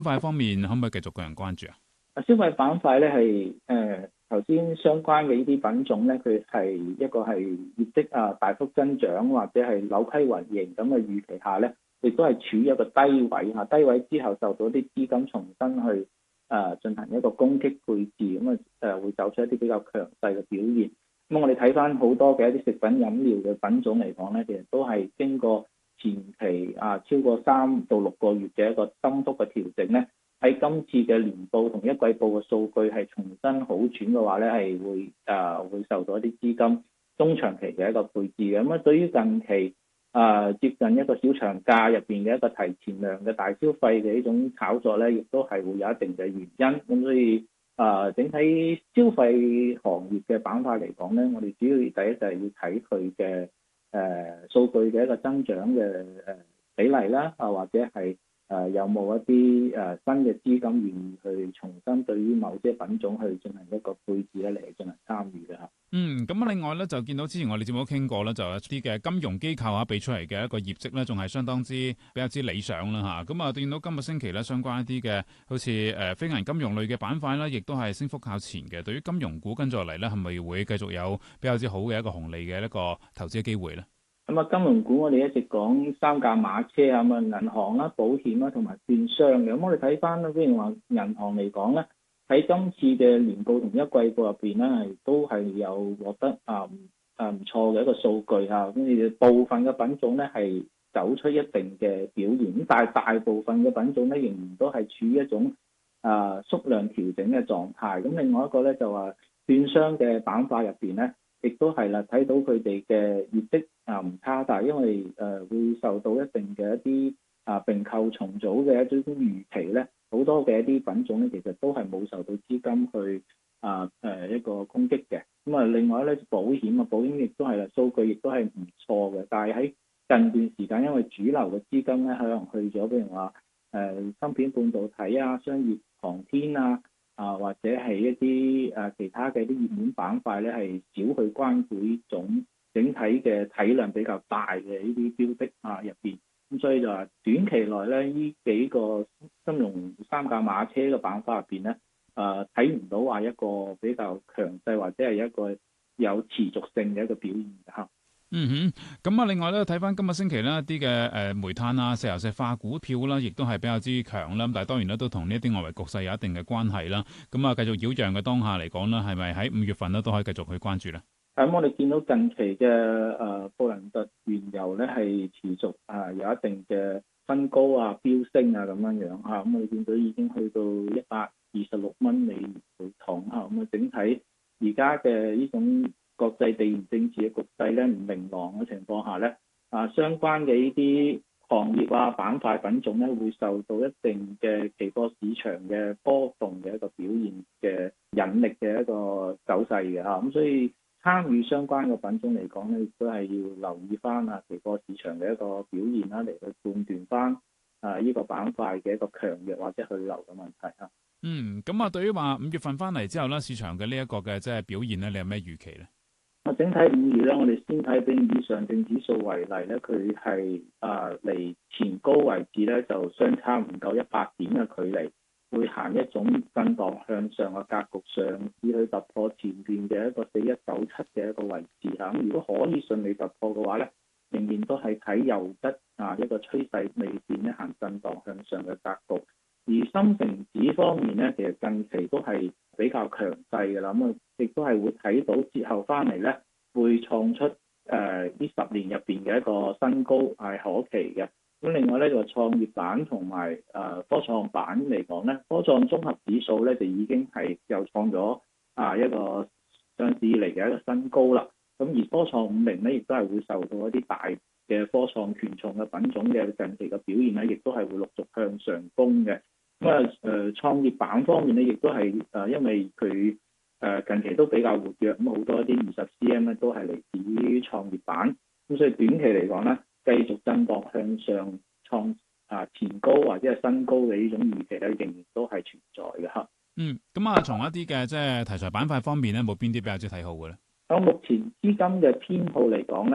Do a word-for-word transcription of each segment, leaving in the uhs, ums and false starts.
塊方面可唔可以繼續個人關注啊？ 消費板塊咧係誒頭先相關嘅呢啲品種咧，佢係一個係業績啊大幅增長或者係扭虧為盈咁嘅預期下咧，亦都係處於一個低位嚇，低位之後受到啲資金重新去誒、呃、進行一個攻擊配置，咁啊誒會走出一啲比較強勢嘅表現。咁我哋睇翻好多嘅一啲食品飲料嘅品種嚟講咧，其實都係經過前期啊超過三到六個月嘅一個深幅嘅調整咧。喺今次嘅年報同一季報嘅數據係重新好轉嘅話咧，係會誒、呃、會受到一啲資金中長期嘅一個配置嘅。咁啊，對於近期誒、呃、接近一個小長假入邊嘅一個提前量嘅大消費嘅呢種炒作咧，亦都係會有一定嘅原因。咁所以誒、呃、整體消費行業嘅板塊嚟講咧，我哋主要第一就係要睇佢嘅誒數據嘅一個增長嘅誒比例啦，啊或者係。誒、呃、有冇一啲誒、呃、新嘅資金願意去重新對於某些品種去進行一個配置咧嚟進行參與嘅嚇？ 嗯，咁另外咧就見到之前我哋節目都傾過啦，就有一啲嘅金融機構啊俾出嚟嘅一個業績咧，仲係相當之比較之理想啦嚇。咁啊，見到今個星期咧相關一啲嘅好似誒非銀金融類嘅板塊啦，亦都係升幅靠前嘅。對於金融股跟住落嚟咧，係咪會繼續有比較之好嘅一個紅利嘅一個投資嘅機會咧？ 咁啊，金融股我哋一直講三駕馬車啊，咁啊銀行啦、保險啦同埋券商嘅。咁我哋睇翻咧，譬如話銀行嚟講咧，喺今次嘅年報同一季報入邊咧，係都係有獲得啊啊唔錯嘅一個數據嚇。咁你哋部分嘅品種咧係走出一定嘅表現，咁但係大部分嘅品種咧仍然都係處於一種啊縮量調整嘅狀態。咁另外一個咧就話券商嘅板塊入邊咧。亦都係啦，睇到佢哋嘅業績啊唔差，但係因為誒、呃、會受到一定嘅一啲啊併購重組嘅一啲預期咧，好多嘅一啲品種咧，其實都係冇受到資金去啊誒、呃、一個攻擊嘅。咁啊，另外咧保險啊，保險亦都係啦，數據亦都係唔錯嘅。但係喺近段時間，因為主流嘅資金咧可能去咗，譬如話誒芯片半導體啊、商業航天啊。啊，或者係一啲誒、啊、其他嘅啲熱門板塊咧，係少去關注呢種整體嘅體量比較大嘅呢啲標的啊入邊，咁所以就話短期內咧，呢幾個金融三駕馬車嘅板塊入邊咧，誒睇唔到話一個比較強勢或者係一個有持續性嘅一個表現嚇。 嗯哼，咁啊，另外咧睇翻今個星期呢一啲嘅誒煤炭啊、石油石化股票啦，亦都係比較之強啦。咁但係當然咧都同呢一啲外圍局勢有一定嘅關係啦。咁啊，繼續擾攘嘅當下嚟講啦，係咪喺五月份咧都可以繼續去關注咧？ 咁、嗯、我哋見到近期嘅誒布蘭特原油咧係持續啊有一定嘅分高啊、飆升啊咁樣樣嚇。咁、啊、我哋見到已經去到一百二十六蚊美元每桶嚇。咁啊，整體而家嘅呢種國際地緣政治嘅局勢咧唔明朗嘅情況下咧，啊相關嘅呢啲行業啊板塊品種咧會受到一定嘅期貨市場嘅波動嘅一個表現嘅引力嘅一個走勢嘅嚇，咁、啊、所以參與相關嘅品種嚟講咧，亦都係要留意翻啊期貨市場嘅一個表現啦，嚟去判斷翻啊呢、這個板塊嘅一個強弱或者去留嘅問題嚇。 嗯，咁啊，對於話五月份翻嚟之後咧，市場嘅呢一個嘅即係表現咧，你有咩預期咧？ 啊，整體五月咧，我哋先睇比以上證指數為例咧，佢係啊離前高位置咧就相差唔夠一百點嘅距離，會行一種震盪向上嘅格局上，至去突破前邊嘅一個四一九七嘅一個位置嚇。咁如果可以順利突破嘅話咧，仍然都係睇右側啊一個趨勢未變咧行震盪向上嘅格局。而深成指方面咧，其實近期都係比較強勢嘅啦，咁啊亦都係會睇到之後翻嚟咧，會創出誒呢、呃、十年入邊嘅一個新高係可期嘅。咁另外咧就話創業板同埋誒科創板嚟講咧，科創綜合指數咧就已經係又創咗啊一個上市以嚟嘅一個新高啦。咁而科創五零咧，亦都係會受到一啲大嘅科創權重嘅品種嘅近期嘅表現咧，亦都係會陸續向上攻嘅。咁啊誒創業板方面咧，亦都係誒因為佢誒近期都比較活躍，咁好多一啲二十 C M 咧都係嚟自於創業板，咁所以短期嚟講咧，繼續震盪向上創啊前高或者係新高嘅呢種預期咧，仍然都係存在嘅嚇。 嗯，咁啊，從一啲嘅即係題材板塊方面咧，冇邊啲比較之睇好嘅咧？ 喺目前資金嘅偏好嚟講咧，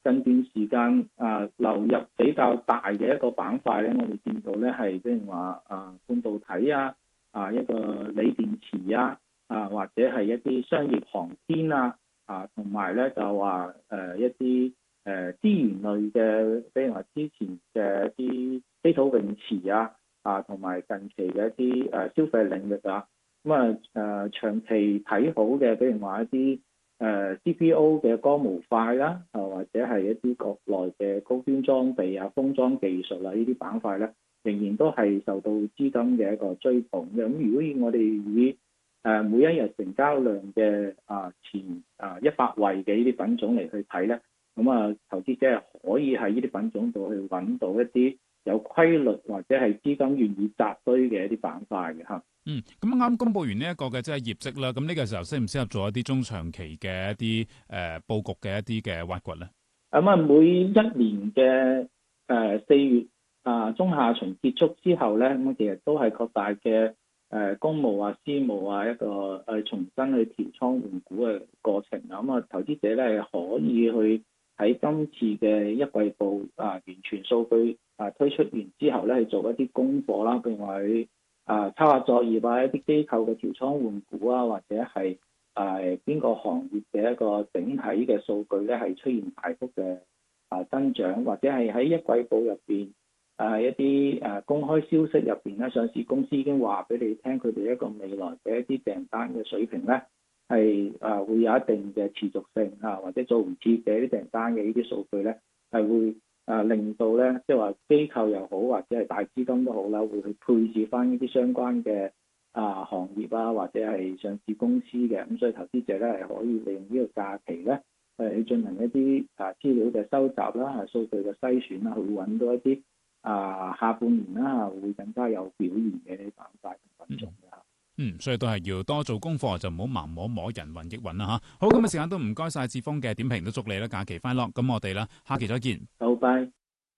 近段時間啊流入比較大嘅一個板塊咧，我哋見到咧係譬如話啊半導體啊啊一個鋰電池啊啊或者係一啲商業航天啊啊同埋咧就話誒、呃、一啲誒資源類嘅，譬如話之前嘅一啲飛土泳池啊啊同埋近期嘅一啲誒消費領域啊，咁啊誒長期睇好嘅，譬如話一啲誒 C P O 嘅光模塊啦，啊或者係一啲國內嘅高端裝備啊、封裝技術啊呢啲板塊咧，仍然都係受到資金嘅一個追捧嘅。咁如果以我哋以誒每一日成交量嘅啊前啊一百位嘅呢啲品種嚟去睇咧，咁啊投資者係可以喺呢啲品種度去揾到一啲有規律或者係資金願意扎堆嘅一啲板塊嘅嚇。 嗯，咁啱公佈完呢一個嘅即係業績啦，咁呢個時候適唔適合做一啲中長期嘅一啲誒佈局嘅一啲嘅挖掘咧？ 咁啊，每一年嘅誒四月啊中下旬結束之後咧，咁其實都係擴大嘅誒公募啊、私募啊一個誒重新去調倉換股嘅過程啊。咁啊，投資者咧可以去喺今次嘅一季報啊完全數據啊推出完之後咧，去做一啲功課啦，譬如話去啊抄下作業啊，一啲機構嘅調倉換股啊，或者係誒邊個行業嘅一個整體嘅數據咧係出現大幅嘅啊增長，或者係喺一季報入邊誒一啲誒公開消息入邊咧，上市公司已經話俾你聽，佢哋一個未來嘅一啲訂單嘅水平咧係誒會有一定嘅持續性啊，或者做唔切嘅一啲訂單嘅呢啲數據咧係會誒令到咧即係話機構又好或者係大資金都好啦，會去配置翻呢啲相關嘅啊行業啊或者係上市公司嘅，咁所以投資者咧係可以利用呢個假期咧誒去進行一啲啊資料嘅收集啦、數據嘅篩選啦，去揾到一啲啊下半年啦會更加有表現嘅啲板塊同品種嘅嚇。 嗯，所以都係要多做功課，就唔好盲摸摸人云亦云啦嚇。好，咁嘅時間都唔該晒志峰嘅點評，都祝你啦假期快樂。咁我哋啦下期再見。 好，拜。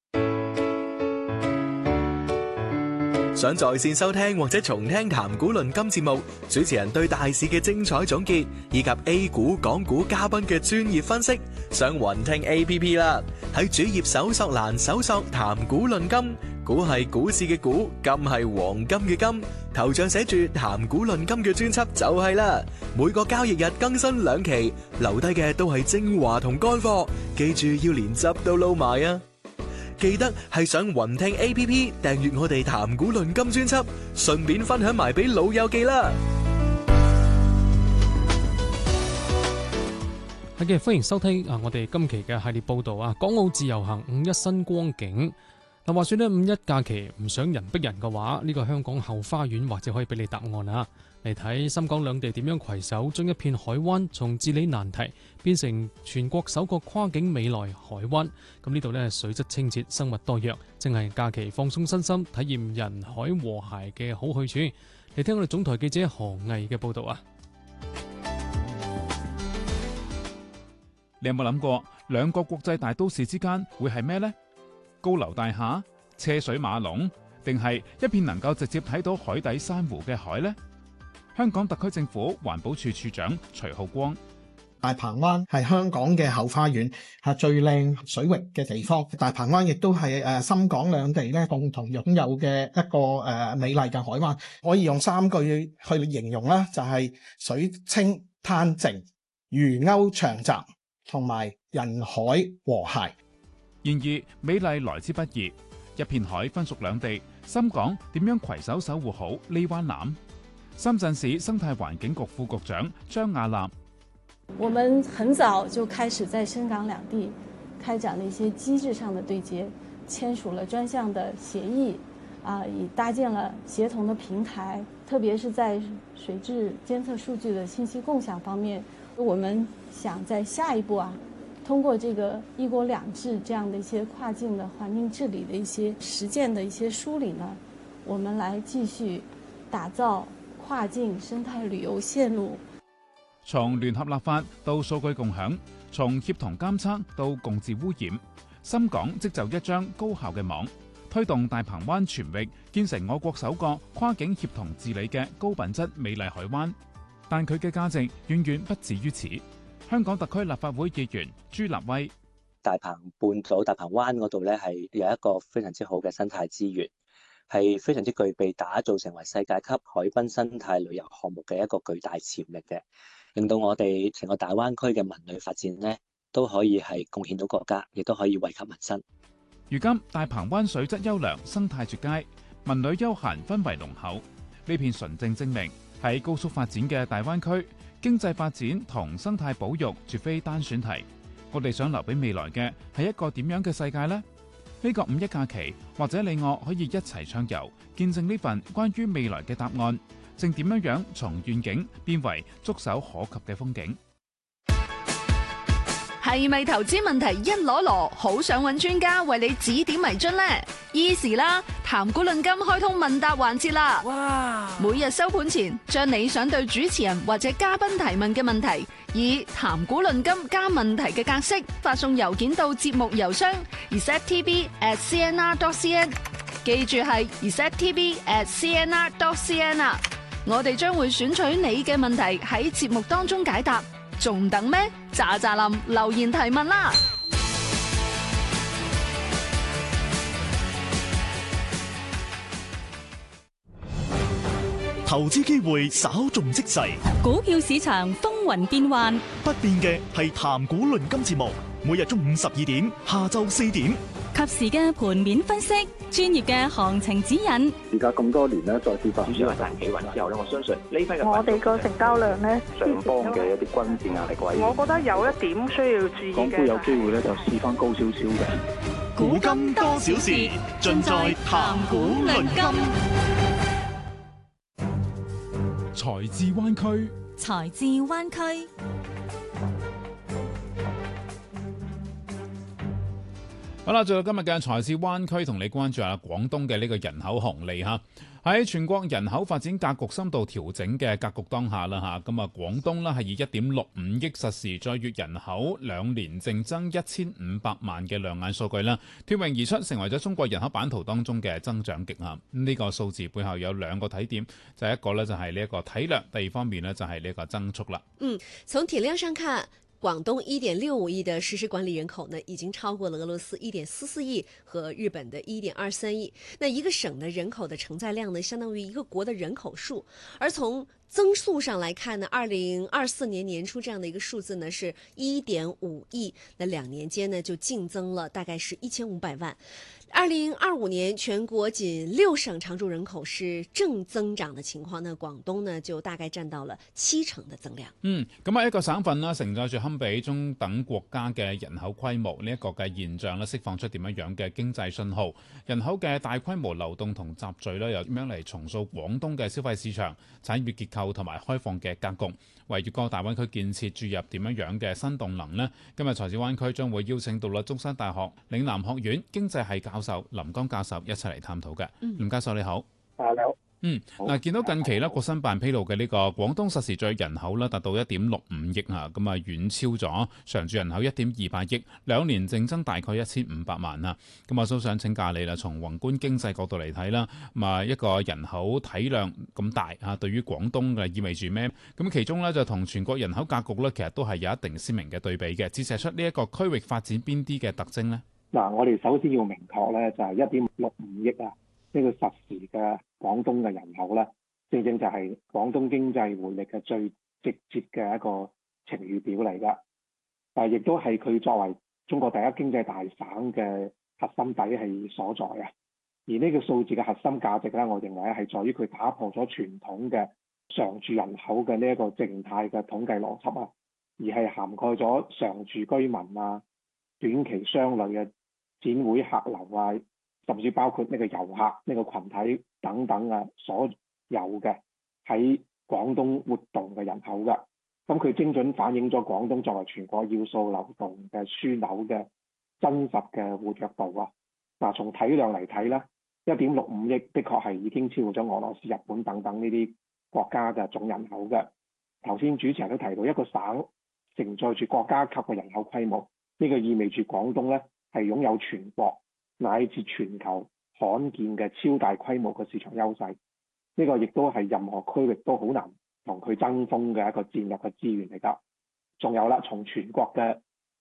想在線收聽或者重聽談股論金節目，主持人對大市嘅精彩總結，以及 A 股、港股嘉賓嘅專業分析，上雲聽 A P P 啦。喺主頁搜索欄搜索談股論金，股係股市嘅股，金係黃金嘅金，頭像寫住談股論金嘅專輯就係啦。每個交易日更新兩期，留低嘅都係精華同乾貨，記住要連汁都撈埋啊！記得係上雲聽 A P P 訂閱我哋談股論金專輯，順便分享埋俾老友記啦。 係嘅，歡迎收聽啊！我哋今期嘅系列報道啊，港澳自由行五一新光景。嗱，話說呢，五一假期唔想人逼人嘅話，呢個香港後花園或者可以俾你答案啊！嚟睇深港兩地點樣攜手將一片海灣從治理難題變成全國首個跨境美來海灣。咁呢度呢，水質清澈，生物多樣，正係假期放鬆身心、體驗人海和諧嘅好去處。嚟聽我哋總台記者何毅嘅報道啊！ 你有冇諗過兩個國際大都市之間會係咩呢？高樓大廈、車水馬龍，定係一片能夠直接睇到海底珊瑚嘅海呢？香港特區政府環保署署長徐浩光： 大鵬灣係香港嘅後花園，係最靚水域嘅地方。大鵬灣亦都係誒深港兩地咧共同擁有嘅一個誒美麗嘅海灣。可以用三句去形容啦，就係水清灘靜、魚鉤長集，同埋人海和諧。 然而美麗來之不易，一片海分屬兩地，深港點樣攜手守護好呢灣藍？深圳市生態環境局副局長張亞立： 我們很早就開始在深港兩地開展了一些機制上的對接，簽署了專項的協議，啊，已搭建了協同的平台，特別是在水質監測數據的信息共享方面，我們想在下一步啊，通過這個一國兩制這樣的一些跨境的環境治理的一些實踐的一些梳理呢，我們來繼續打造跨境生態旅遊線路。 從聯合立法到數據共享，從協同監測到共治污染，深港織就一張高效嘅網，推動大鵬灣全域建成我國首個跨境協同治理嘅高品質美麗海灣。但佢嘅價值遠遠不止於此。香港特區立法會議員朱立威： 大鵬半島大鵬灣嗰度咧係有一個非常之好嘅生態資源，係非常之具備打造成為世界級海濱生態旅遊項目嘅一個巨大潛力嘅，令到我哋成個大灣區嘅文旅發展咧都可以係貢獻到國家，亦都可以惠及民生。 如今大鵬灣水質優良，生態絕佳，文旅休閒氛圍濃厚，呢片純正精明喺高速發展嘅大灣區，經濟發展同生態保育絕非單選題。我哋想留俾未來嘅係一個點樣嘅世界呢？呢個五一假期，或者你我可以一齊暢遊，見證呢份關於未來嘅答案，正點樣樣從願景變為觸手可及嘅風景。 係咪投資問題一籮籮，好想揾專家為你指點迷津呢？依時啦，談股論金開通問答環節啦！哇！每日收盤前，將你想對主持人或者嘉賓提問嘅問題，以談股論金加問題嘅格式發送郵件到節目郵箱 r s e t t v at c n r dot c n， 記住係 r s e t t v at c n r dot c n 啊！我哋將會選取你嘅問題喺節目當中解答。仲等咩？喳喳林留言提問啦！ 投資機會稍縱即逝， 股票市場風雲變幻， 不變嘅係談股論金節目，每日中午十二點，下晝四點， 及時嘅盤面分析，專業嘅行情指引。 而家咁多年咧，再跌翻少少係企穩之後咧，我相信呢批嘅我哋個成交量咧， 上方嘅一啲均線壓力位， 我覺得有一點需要注意嘅。 港股有機會咧，就試翻高少少嘅。 古今多少事，盡在談股論金。 財智灣區， 財智灣區。 好啦，最後今日嘅財智灣區同你關注下廣東嘅呢個人口紅利嚇。喺全國人口發展格局深度調整嘅格局當下啦嚇，咁啊廣東呢係以一點六五億實時在粵人口兩年淨增一千五百萬嘅亮眼數據啦，脫穎而出，成為咗中國人口版圖當中嘅增長極限。呢、這個數字背後有兩個睇點，就係、是、一個呢就係呢一個體量，第二方面呢就係呢一個增速啦。 嗯，從體量上看，廣東一點六五億的實時管理人口呢，已經超過了俄羅斯一點四四億和日本的一點二三億。那一個省的人口的承載量呢，相當於一個國的人口數。而從增速上來看呢，二零二四年年初這樣的一個數字呢，是一點五億。那兩年間呢，就淨增了大概是一千五百萬。二零二五年全國僅六省常住人口是正增長的情況，那廣東呢就大概佔到了七成的增量。 嗯，咁啊一個省份啦，承載住堪比中等國家嘅人口規模，呢一個嘅現象咧，釋放出點樣樣嘅經濟信號？人口嘅大規模流動同集聚咧，又點樣嚟重塑廣東嘅消費市場、產業結構同埋開放嘅格局？為粵港大灣區建設注入點樣樣嘅新動能呢？今日財智灣區將會邀請到啦中山大學嶺南學院經濟系教授林江教授一齊嚟探討嘅。 嗯、 林教授你好。 啊你好。 嗯，嗱，見到近期咧，國新辦披露嘅呢個廣東實時在人口咧達到一點六五億啊，咁啊遠超咗常住人口一點二八億，兩年淨增大概一千五百萬啊。咁我都想請教你啦，從宏觀經濟角度嚟睇啦，咁啊一個人口體量咁大啊，對於廣東嘅意味住咩？咁其中咧就同全國人口格局咧，其實都係有一定鮮明嘅對比嘅，折射出呢一個區域發展邊啲嘅特徵呢？ 嗱，我哋首先要明確咧，就係一點六五億啊。呢個實時嘅廣東嘅人口咧，正正就係廣東經濟活力嘅最直接嘅一個晴雨表嚟㗎。但係亦都係佢作為中國第一經濟大省嘅核心底氣所在啊。而呢個數字嘅核心價值咧，我認為係在於佢打破咗傳統嘅常住人口嘅呢一個靜態嘅統計邏輯啊，而係涵蓋咗常住居民啊、短期商旅嘅展會客流啊，甚至包括呢個遊客呢、呢個群體等等啊，所有嘅喺廣東活動嘅人口㗎，咁佢精準反映咗廣東作為全國要素流動嘅樞紐嘅真實嘅活躍度啊！嗱，從體量嚟睇咧，一點六五億的確係已經超過咗俄羅斯、日本等等呢啲國家嘅總人口嘅。頭先主持人都提到，一個省承載住國家級嘅人口規模，呢、呢個意味住廣東咧係擁有全國乃至全球罕見嘅超大規模嘅市場優勢，呢個亦都係任何區域都好難同佢爭鋒嘅一個戰略嘅資源嚟㗎。仲有啦，從全國嘅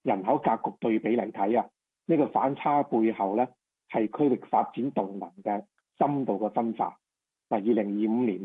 人口格局對比嚟睇啊，呢個反差背後咧係區域發展動能嘅深度嘅分化。嗱，二零二五年